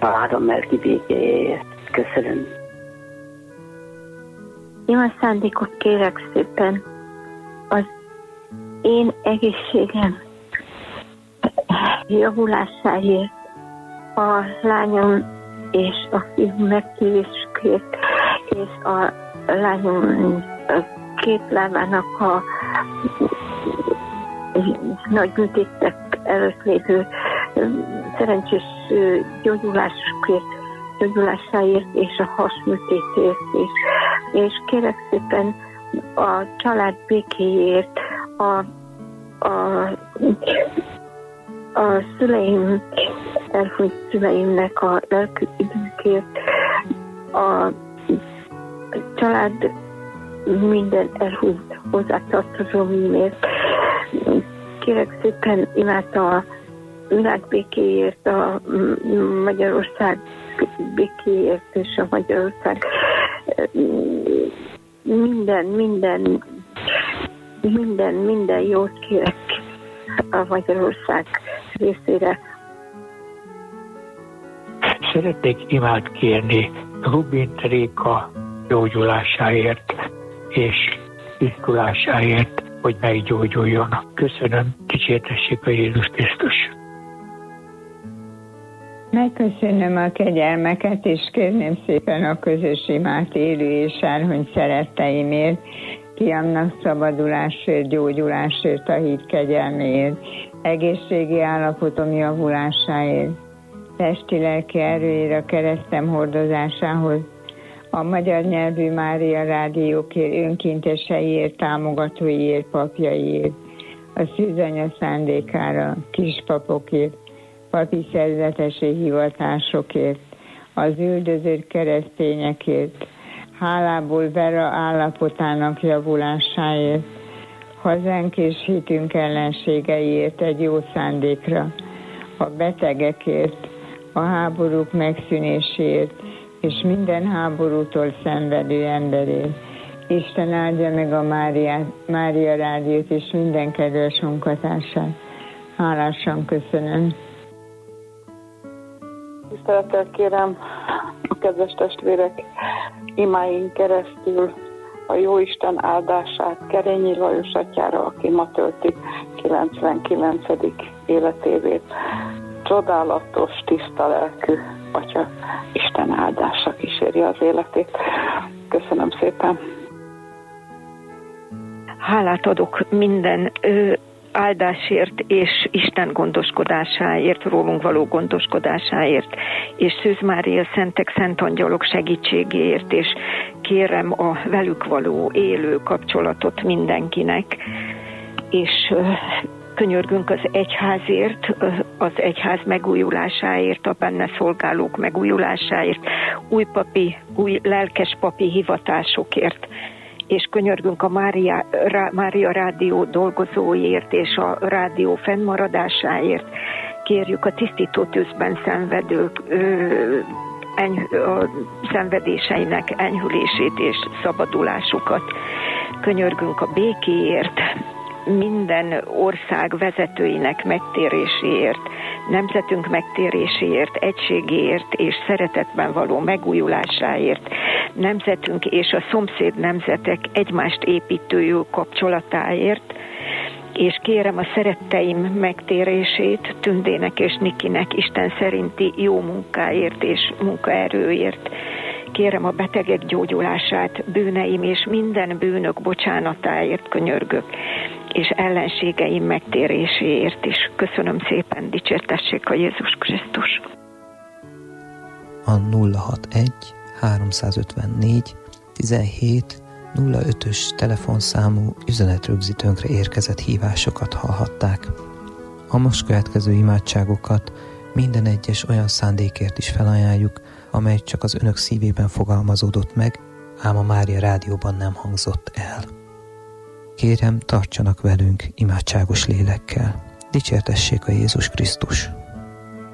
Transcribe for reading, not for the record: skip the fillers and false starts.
családom lelki békéjéért. Köszönöm. Jó szándékot kérek szépen az én egészségem javulásáért, a lányom és a fiú megtérésükért, és a lányom két lábának a nagy műtétek előtt lévő szerencsés gyógyulásáért és a hasműtétért is. És kérek szépen a család békéért, a szüleim, elhunyt szüleimnek a lelkünkért, a család minden elhunyt hozzátartozóimért. Kérek szépen imád a világ békéért, a Magyarország békéért és a Magyarország minden jót kérek a Magyarország részére. Szeretnék imád kérni Rubin Réka gyógyulásáért és tisztulásáért, hogy meggyógyuljon. Köszönöm, dicsértessék a Jézus Krisztus. Megköszönöm a kegyelmeket, és kérném szépen a közös imát élő és elhunyt szeretteimért, fiamnak szabadulásért, gyógyulásért, a hit kegyelméért, egészségi állapotom javulásáért, testi-lelki erőért, a keresztem hordozásához, a magyar nyelvű Mária rádiókért, önkénteseiért, támogatóiért, papjaiért, a szűzanya szándékára, kispapokért, papi szerzetesi hivatásokért, az üldözött keresztényekért, hálából Vera állapotának javulásáért, hazánk és hitünk ellenségeiért egy jó szándékra, a betegekért, a háborúk megszűnéséért, és minden háborútól szenvedő emberért. Isten áldja meg a Mária rádiót és minden kedves munkatársát. Hálásan köszönöm. Tisztelettel kérem a kedves testvérek imáin keresztül a Jóisten áldását Kerényi Lajos atyára, aki ma tölti 99. életévét. Csodálatos, tiszta lelkű atya, Isten áldása kíséri az életét. Köszönöm szépen. Hálát adok minden áldásért és Isten gondoskodásáért, rólunk való gondoskodásáért, és Szűz Mária szentek, szent angyalok segítségéért, és kérem a velük való élő kapcsolatot mindenkinek, és könyörgünk az egyházért, az egyház megújulásáért, a benne szolgálók megújulásáért, új lelkes papi hivatásokért, és könyörgünk a Mária rádió dolgozóért és a rádió fennmaradásáért. Kérjük a tisztító tűzben szenvedők a szenvedéseinek enyhülését és szabadulásukat. Könyörgünk a békéért, minden ország vezetőinek megtéréséért, nemzetünk megtéréséért, egységéért és szeretetben való megújulásáért, nemzetünk és a szomszéd nemzetek egymást építő jó kapcsolatáért, és kérem a szeretteim megtérését, Tündének és Nikinek Isten szerinti jó munkáért és munkaerőért. Kérem a betegek gyógyulását, bűneim és minden bűnök bocsánatáért könyörgök, és ellenségeim megtéréséért is. Köszönöm szépen, dicsértessék a Jézus Krisztus. A 061 354 17 05-ös telefonszámú üzenetrögzítőnkre érkezett hívásokat hallhatták. A most következő imádságokat minden egyes olyan szándékért is felajánljuk, amely csak az önök szívében fogalmazódott meg, ám a Mária rádióban nem hangzott el. Kérem, tartsanak velünk imádságos lélekkel. Dicsértessék a Jézus Krisztus!